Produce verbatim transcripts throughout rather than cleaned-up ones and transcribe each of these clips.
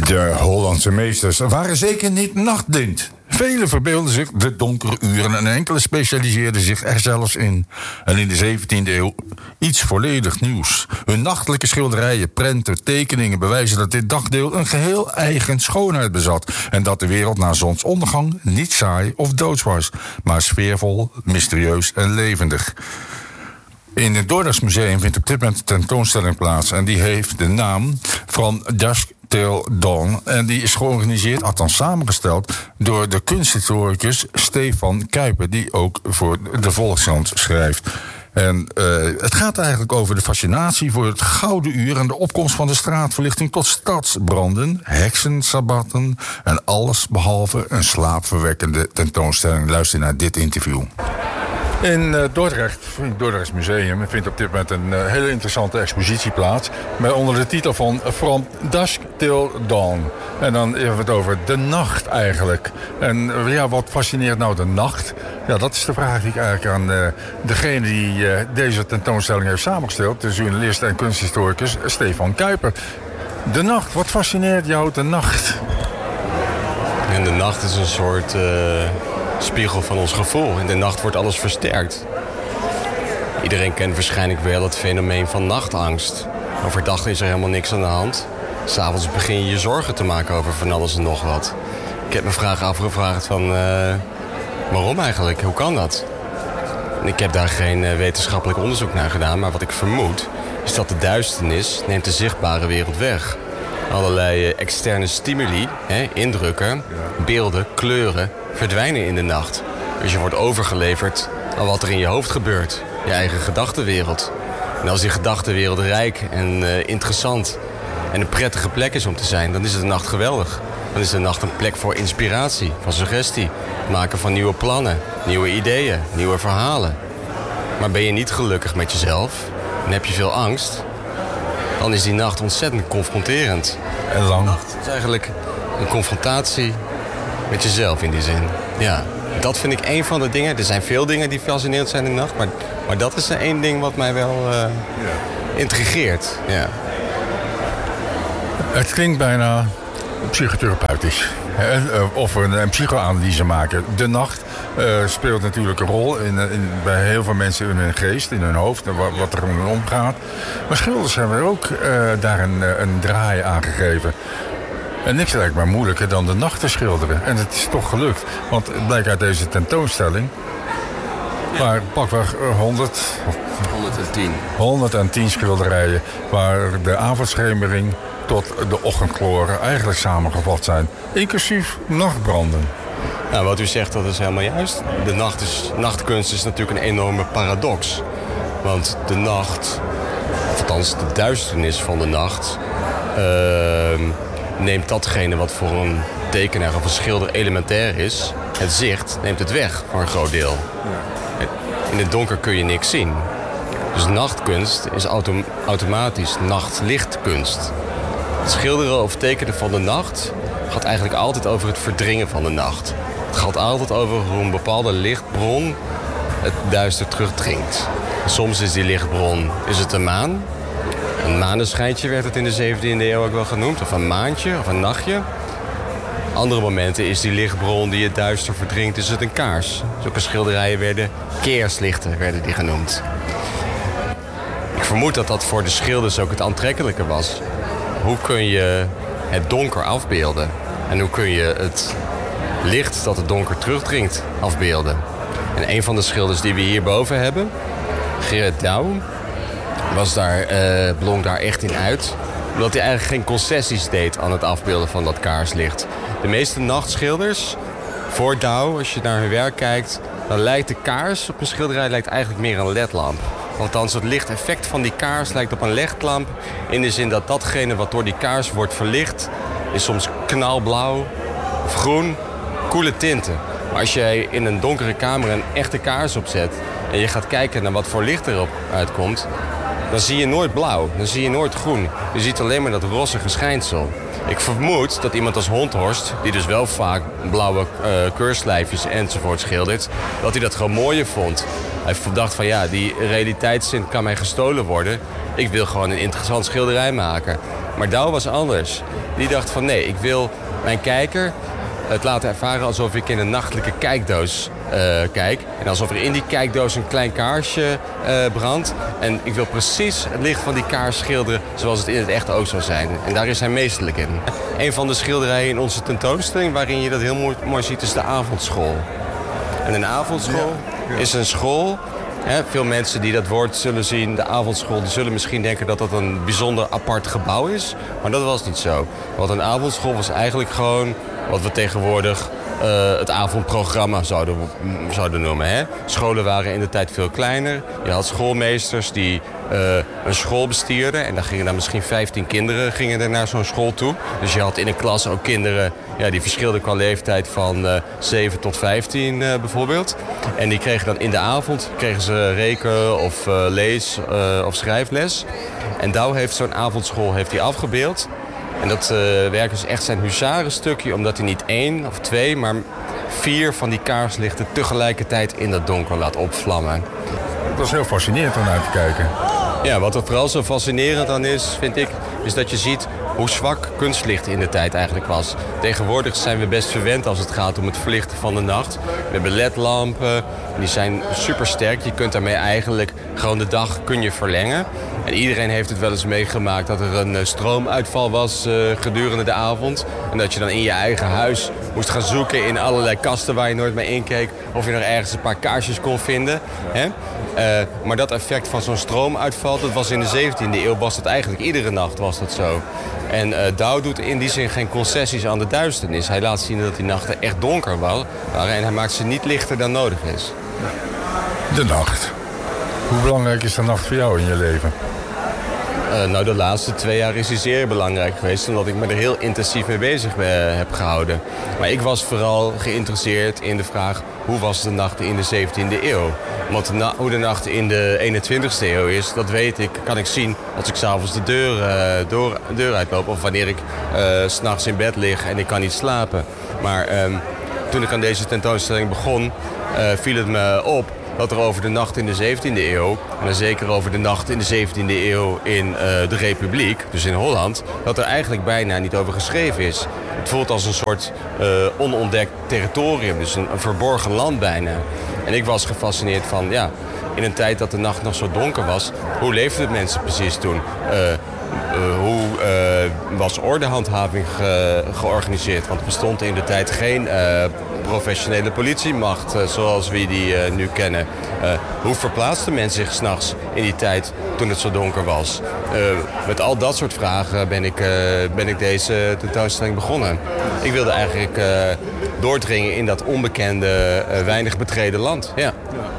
De Hollandse meesters waren zeker niet nachtblind. Velen verbeelden zich de donkere uren en enkele specialiseerden zich er zelfs in. En in de zeventiende eeuw iets volledig nieuws. Hun nachtelijke schilderijen, prenten, tekeningen bewijzen dat dit dagdeel een geheel eigen schoonheid bezat. En dat de wereld na zonsondergang niet saai of doods was, maar sfeervol, mysterieus en levendig. In het Dordrechtsmuseum vindt op dit moment een tentoonstelling plaats. En die heeft de naam From Dusk Till Dawn. En die is georganiseerd, althans samengesteld, door de kunsthistoricus Stefan Kuiper, die ook voor de Volkskrant schrijft. En uh, het gaat eigenlijk over de fascinatie voor het gouden uur en de opkomst van de straatverlichting tot stadsbranden, heksensabbatten en alles behalve een slaapverwekkende tentoonstelling. Luister naar dit interview. In uh, Dordrecht, in het Dordrechts Museum, vindt op dit moment een uh, hele interessante expositie plaats. Met onder de titel van From Dusk Till Dawn. En dan hebben we het over de nacht eigenlijk. En uh, ja, wat fascineert nou de nacht? Ja, dat is de vraag die ik eigenlijk aan uh, degene die uh, deze tentoonstelling heeft samengesteld, de journalist en kunsthistoricus Stefan Kuiper. De nacht, wat fascineert jou de nacht? En de nacht is een soort Uh... spiegel van ons gevoel. In de nacht wordt alles versterkt. Iedereen kent waarschijnlijk wel het fenomeen van nachtangst. Overdag is er helemaal niks aan de hand. 'S Avonds begin je je zorgen te maken over van alles en nog wat. Ik heb me vragen afgevraagd van Uh, waarom eigenlijk? Hoe kan dat? En ik heb daar geen uh, wetenschappelijk onderzoek naar gedaan, maar wat ik vermoed is dat de duisternis neemt de zichtbare wereld weg. Allerlei uh, externe stimuli, hè, indrukken, beelden, kleuren verdwijnen in de nacht. Dus je wordt overgeleverd aan wat er in je hoofd gebeurt. Je eigen gedachtenwereld. En als die gedachtenwereld rijk en uh, interessant en een prettige plek is om te zijn, dan is de nacht geweldig. Dan is de nacht een plek voor inspiratie, voor suggestie. Maken van nieuwe plannen, nieuwe ideeën, nieuwe verhalen. Maar ben je niet gelukkig met jezelf en heb je veel angst, dan is die nacht ontzettend confronterend. En lang? De nacht is eigenlijk een confrontatie met jezelf in die zin. Ja, dat vind ik een van de dingen. Er zijn veel dingen die fascinerend zijn in de nacht, maar, maar dat is er één ding wat mij wel uh, ja. intrigeert. Ja. Het klinkt bijna psychotherapeutisch. Of een, een psychoanalyse maken. De nacht uh, speelt natuurlijk een rol in, in, bij heel veel mensen in hun geest, in hun hoofd, wat, wat er om hen omgaat. Maar schilders hebben ook uh, daar een, een draai aan gegeven. En niks lijkt maar moeilijker dan de nacht te schilderen. En het is toch gelukt. Want het blijkt uit deze tentoonstelling, waar pakweg honderd, honderdtien. honderdtien schilderijen, waar de avondschemering tot de ochtendgloren eigenlijk samengevat zijn. Inclusief nachtbranden. Nou, wat u zegt, dat is helemaal juist. De nacht is, nachtkunst is natuurlijk een enorme paradox. Want de nacht, of althans de duisternis van de nacht, Uh, neemt datgene wat voor een tekenaar of een schilder elementair is, het zicht, neemt het weg voor een groot deel. In het donker kun je niks zien. Dus nachtkunst is autom- automatisch nachtlichtkunst. Het schilderen of tekenen van de nacht gaat eigenlijk altijd over het verdringen van de nacht. Het gaat altijd over hoe een bepaalde lichtbron het duister terugdringt. Soms is die lichtbron is het een maan. Een maneschijntje werd het in de zeventiende eeuw ook wel genoemd. Of een maantje, of een nachtje. Andere momenten is die lichtbron die het duister verdringt, is het een kaars. Zulke schilderijen werden keerslichten, werden die genoemd. Ik vermoed dat dat voor de schilders ook het aantrekkelijke was. Hoe kun je het donker afbeelden? En hoe kun je het licht dat het donker terugdringt afbeelden? En een van de schilders die we hierboven hebben, Gerrit Douw, was daar, uh, blonk daar echt in uit. Omdat hij eigenlijk geen concessies deed aan het afbeelden van dat kaarslicht. De meeste nachtschilders, voor Douw, als je naar hun werk kijkt, dan lijkt de kaars op een schilderij lijkt eigenlijk meer een ledlamp. Althans, het lichteffect van die kaars lijkt op een ledlamp. In de zin dat datgene wat door die kaars wordt verlicht, is soms knalblauw of groen, koele tinten. Maar als jij in een donkere kamer een echte kaars opzet en je gaat kijken naar wat voor licht erop uitkomt, dan zie je nooit blauw, dan zie je nooit groen. Je ziet alleen maar dat rossige schijnsel. Ik vermoed dat iemand als Honthorst, die dus wel vaak blauwe uh, keurslijfjes enzovoort schildert, dat hij dat gewoon mooier vond. Hij dacht van ja, die realiteitszin kan mij gestolen worden. Ik wil gewoon een interessant schilderij maken. Maar Douw was anders. Die dacht van nee, ik wil mijn kijker het laten ervaren alsof ik in een nachtelijke kijkdoos uh, kijk. En alsof er in die kijkdoos een klein kaarsje uh, brandt. En ik wil precies het licht van die kaars schilderen zoals het in het echt ook zou zijn. En daar is hij meesterlijk in. Een van de schilderijen in onze tentoonstelling waarin je dat heel mooi, mooi ziet is de avondschool. En een avondschool ja, ja. is een school. Hè, veel mensen die dat woord zullen zien, de avondschool, die zullen misschien denken dat dat een bijzonder apart gebouw is. Maar dat was niet zo. Want een avondschool was eigenlijk gewoon wat we tegenwoordig uh, het avondprogramma zouden, zouden noemen. Hè? Scholen waren in de tijd veel kleiner. Je had schoolmeesters die uh, een school bestierden. En dan gingen dan misschien vijftien kinderen gingen er naar zo'n school toe. Dus je had in een klas ook kinderen ja, die verschilden qua leeftijd van uh, zeven tot vijftien uh, bijvoorbeeld. En die kregen dan in de avond kregen ze reken- of uh, lees- uh, of schrijfles. En Douw heeft zo'n avondschool heeft hij afgebeeld. En dat uh, werk is echt zijn huzarenstukje, omdat hij niet één of twee, maar vier van die kaarslichten tegelijkertijd in dat donker laat opvlammen. Dat is heel fascinerend om naar te kijken. Ja, wat er vooral zo fascinerend aan is, vind ik, is dat je ziet hoe zwak kunstlicht in de tijd eigenlijk was. Tegenwoordig zijn we best verwend als het gaat om het verlichten van de nacht. We hebben ledlampen, die zijn supersterk. Je kunt daarmee eigenlijk gewoon de dag kun je verlengen. En iedereen heeft het wel eens meegemaakt dat er een stroomuitval was uh, gedurende de avond. En dat je dan in je eigen huis moest gaan zoeken in allerlei kasten waar je nooit mee inkeek. Of je nog ergens een paar kaarsjes kon vinden. Hè? Uh, maar dat effect van zo'n stroomuitval, dat was in de zeventiende eeuw, was dat eigenlijk iedere nacht was dat zo. En uh, Douw doet in die zin geen concessies aan de duisternis. Hij laat zien dat die nachten echt donker waren en hij maakt ze niet lichter dan nodig is. De nacht. Hoe belangrijk is de nacht voor jou in je leven? Uh, nou, de laatste twee jaar is hij zeer belangrijk geweest, omdat ik me er heel intensief mee bezig ben, heb gehouden. Maar ik was vooral geïnteresseerd in de vraag, hoe was de nacht in de zeventiende eeuw? Want de na- hoe de nacht in de eenentwintigste eeuw is, dat weet ik, kan ik zien als ik s'avonds de deur, uh, door, deur uitloop. Of wanneer ik uh, 's nachts in bed lig en ik kan niet slapen. Maar um, toen ik aan deze tentoonstelling begon, uh, viel het me op dat er over de nacht in de zeventiende eeuw, en dan zeker over de nacht in de zeventiende eeuw in uh, de Republiek, dus in Holland, dat er eigenlijk bijna niet over geschreven is. Het voelt als een soort uh, onontdekt territorium, dus een, een verborgen land bijna. En ik was gefascineerd van, ja, in een tijd dat de nacht nog zo donker was, hoe leefden de mensen precies toen? Uh, Uh, hoe uh, was ordehandhaving ge- georganiseerd? Want er bestond in de tijd geen uh, professionele politiemacht uh, zoals we die uh, nu kennen. Uh, hoe verplaatsten mensen zich 's nachts in die tijd toen het zo donker was? Uh, met al dat soort vragen ben ik, uh, ben ik deze tentoonstelling begonnen. Ik wilde eigenlijk uh, doordringen in dat onbekende, uh, weinig betreden land. Ja.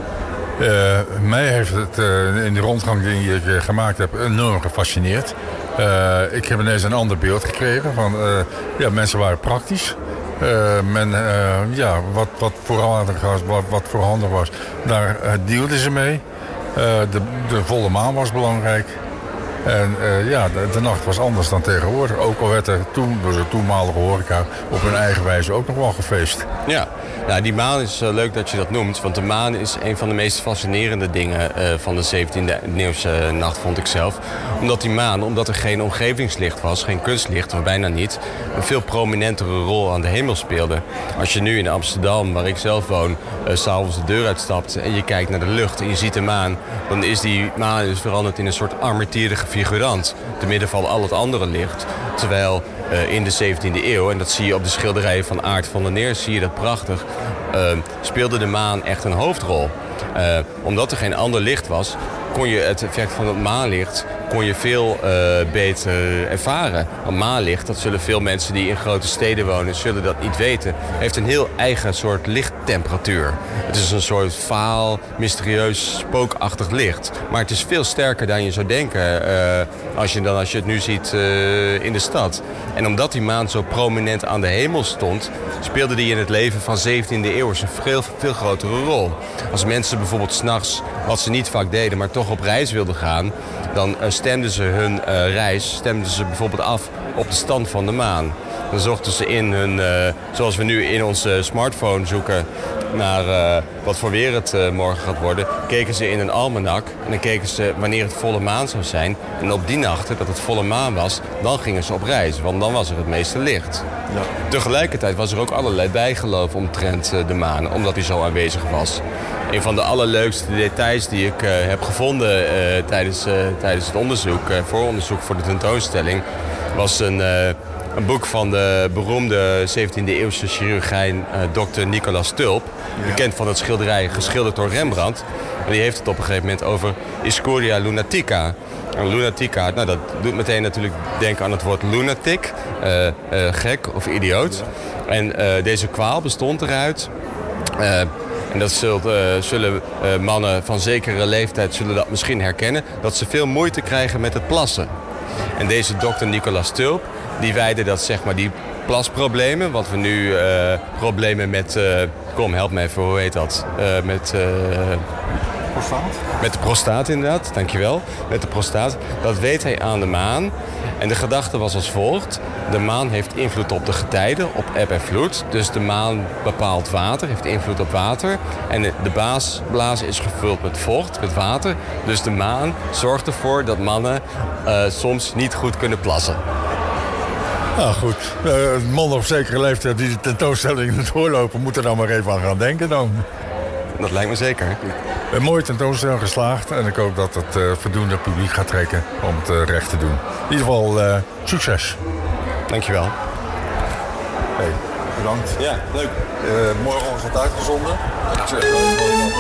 Uh, mij heeft het uh, in de rondgang die ik uh, gemaakt heb enorm gefascineerd. Uh, ik heb ineens een ander beeld gekregen van uh, ja, mensen waren praktisch. Uh, men, uh, ja, wat, wat voorhandig was, wat, wat voorhandig was, daar uh, dealden ze mee. Uh, de, de volle maan was belangrijk. En uh, ja, de, de nacht was anders dan tegenwoordig. Ook al werd er toen door de toenmalige horeca op hun eigen wijze ook nog wel gefeest. Ja, nou, die maan is uh, leuk dat je dat noemt. Want de maan is een van de meest fascinerende dingen uh, van de zeventiende eeuwse nacht, vond ik zelf. Omdat die maan, omdat er geen omgevingslicht was, geen kunstlicht, of bijna niet, een veel prominentere rol aan de hemel speelde. Als je nu in Amsterdam, waar ik zelf woon, uh, 's avonds de deur uitstapt en je kijkt naar de lucht en je ziet de maan, dan is die maan dus veranderd in een soort armetierige figurant, te midden van al het andere licht. Terwijl uh, in de zeventiende eeuw, en dat zie je op de schilderijen van Aart van der Neer, zie je dat prachtig, uh, speelde de maan echt een hoofdrol. Uh, omdat er geen ander licht was, kon je het effect van het maanlicht kon je veel uh, beter ervaren. Want maanlicht, dat zullen veel mensen die in grote steden wonen, zullen dat niet weten, heeft een heel eigen soort lichttemperatuur. Het is een soort vaal, mysterieus, spookachtig licht. Maar het is veel sterker dan je zou denken uh, als, je dan, als je het nu ziet uh, in de stad. En omdat die maan zo prominent aan de hemel stond, speelde die in het leven van zeventiende eeuw een veel, veel grotere rol. Als mensen bijvoorbeeld 's nachts, wat ze niet vaak deden, maar toch op reis wilden gaan, dan uh, stemden ze hun uh, reis stemden ze bijvoorbeeld af op de stand van de maan. Dan zochten ze in hun, uh, zoals we nu in onze smartphone zoeken naar uh, wat voor weer het uh, morgen gaat worden, keken ze in een almanak en dan keken ze wanneer het volle maan zou zijn. En op die nachten dat het volle maan was, dan gingen ze op reis, want dan was er het meeste licht. Ja. Tegelijkertijd was er ook allerlei bijgeloof omtrent uh, de maan, omdat hij zo aanwezig was. Een van de allerleukste details die ik uh, heb gevonden uh, tijdens, uh, tijdens het onderzoek, uh, vooronderzoek voor de tentoonstelling, was een, uh, een boek van de beroemde zeventiende eeuwse chirurgijn uh, dokter Nicolaas Tulp. Ja. Bekend van het schilderij geschilderd door Rembrandt. En die heeft het op een gegeven moment over Escuria lunatica. En lunatica, nou, dat doet meteen natuurlijk denken aan het woord lunatic, uh, uh, gek of idioot. Ja. En uh, deze kwaal bestond eruit. Uh, En dat zult, uh, zullen uh, mannen van zekere leeftijd zullen dat misschien herkennen, dat ze veel moeite krijgen met het plassen. En deze dokter Nicolaas Tulp, die wijde dat, zeg maar, die plasproblemen, wat we nu uh, problemen met, uh, kom help me even, hoe heet dat? Uh, met... Uh, Prostaat? Met de prostaat inderdaad, dankjewel. Met de prostaat. Dat weet hij aan de maan. En de gedachte was als volgt. De maan heeft invloed op de getijden, op eb en vloed. Dus de maan bepaalt water, heeft invloed op water. En de baasblaas is gevuld met vocht, met water. Dus de maan zorgt ervoor dat mannen uh, soms niet goed kunnen plassen. Nou goed, uh, mannen op zekere leeftijd die de tentoonstelling doorlopen, moeten er dan maar even aan gaan denken dan. Dat lijkt me zeker. Een mooie tentoonstelling geslaagd en ik hoop dat het uh, voldoende publiek gaat trekken om het uh, recht te doen. In ieder geval uh, succes. Dankjewel. Hey, bedankt. Ja, leuk. Uh, morgen wordt het uitgezonden.